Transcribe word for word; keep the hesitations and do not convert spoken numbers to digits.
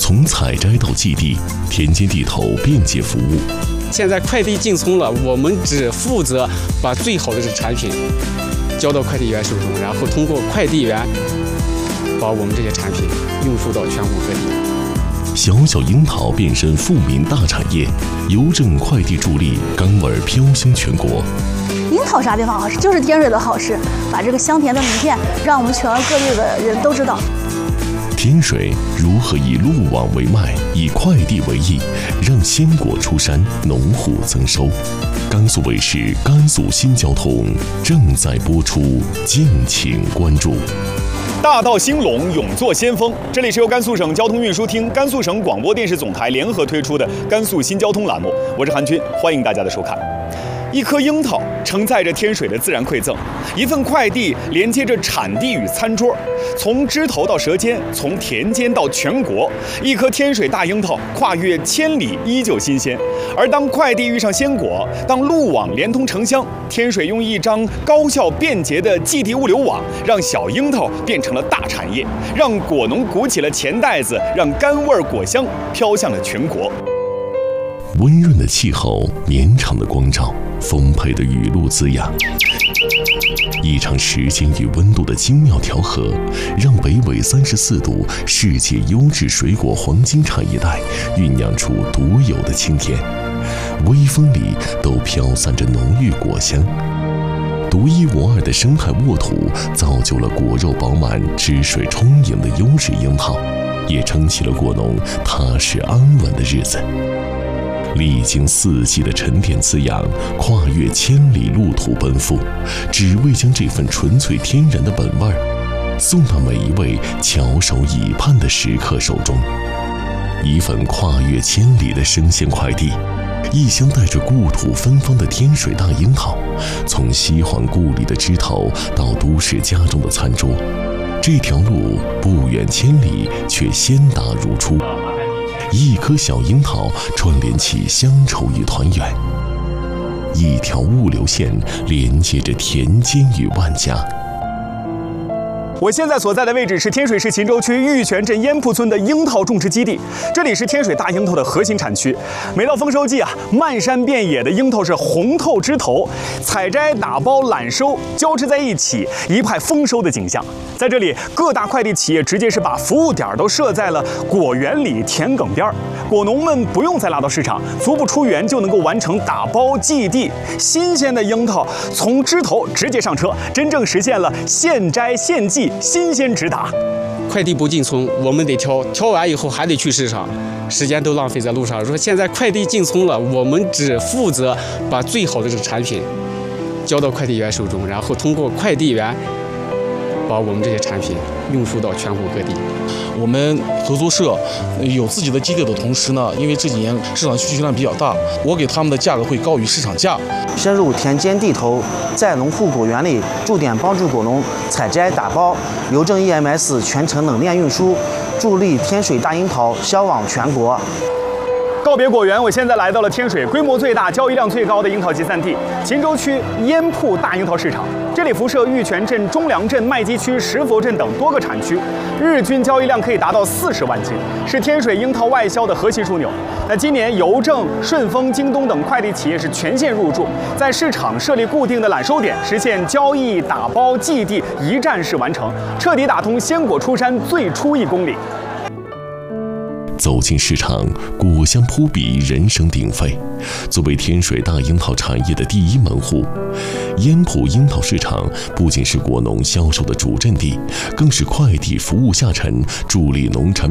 从采摘到寄递，田间地头便捷服务。 现在快递进村了，我们只负责把最好的这个产品交到快递员手中，然后通过快递员把我们这些产品运输到全国各地。 小小樱桃变身富民大产业，邮政快递助力，甘味飘香全国。 樱桃啥地方好吃？就是天水的好吃，把这个香甜的名片让我们全国各地的人都知道。 天水如何以路网为脉，以快递为翼，让鲜果出山，农户增收？甘肃卫视《甘肃新交通》正在播出，敬请关注。 大道兴隆，勇做先锋。这里是由甘肃省交通运输厅、甘肃省广播电视总台联合推出的《甘肃新交通》栏目，我是韩军，欢迎大家的收看。一颗樱桃承载着天水的自然馈赠，一份快递连接着产地与餐桌，从枝头到舌尖，从田间到全国，一颗天水大樱桃跨越千里依旧新鲜。而当快递遇上鲜果，当路网连通城乡，天水用一张高效便捷的寄递物流网，让小樱桃变成了大产业，让果农鼓起了钱袋子，让甘味果香飘向了全国。 温润的气候，绵长的光照，丰沛的雨露滋养，一场时间与温度的精妙调和，让北纬三十四度世界优质水果黄金产业带酝酿出独有的清甜，微风里都飘散着浓郁果香。独一无二的生态沃土造就了果肉饱满、汁水充盈的优质樱桃，也撑起了果农踏实安稳的日子。历经四季的沉淀滋养，跨越千里路途奔赴，只为将这份纯粹天然的本味儿送到每一位翘首以盼的食客手中。一份跨越千里的生鲜快递，一箱带着故土芬芳的天水大樱桃，从西环故里的枝头到都市家中的餐桌，这条路不远千里，却先达如初。一颗小樱桃串联起乡愁与团圆，一条物流线连接着田间与万家。 我现在所在的位置是天水市秦州区玉泉镇烟铺村的樱桃种植基地，这里是天水大樱桃的核心产区。每到丰收季啊，漫山遍野的樱桃是红透枝头，采摘、打包、揽收交织在一起，一派丰收的景象。在这里，各大快递企业直接是把服务点都设在了果园里、田埂边，果农们不用再拉到市场，足不出园就能够完成打包寄递。新鲜的樱桃从枝头直接上车，真正实现了现摘现寄。新鲜直达， 快递不进村，我们得挑，挑完以后还得去市场，时间都浪费在路上。说现在快递进村了，我们只负责把最好的这个产品交到快递员手中，然后通过快递员把我们这些产品运输到全国各地。 我们合作社有自己的基地的同时呢，因为这几年市场需求量比较大，我给他们的价格会高于市场价。 深入田间地头，在农户果园里驻点帮助果农采摘打包，邮政 E M S 全程冷链运输，助力天水大樱桃销往全国。 告别果园，我现在来到了天水规模最大、交易量最高的樱桃集散地——秦州区烟铺大樱桃市场。这里辐射玉泉镇、中良镇、麦积区、石佛镇等多个产区，日均交易量可以达到四十万斤，是天水樱桃外销的核心枢纽。那今年，邮政、顺丰、京东等快递企业是全线入驻，在市场设立固定的揽收点，实现交易、打包、寄递一站式完成，彻底打通鲜果出山最初一公里。 走进市场，果香扑鼻，人声鼎沸。作为天水大樱桃产业的第一门户，烟铺樱桃市场不仅是果农销售的主阵地，更是快递服务下沉，助力农产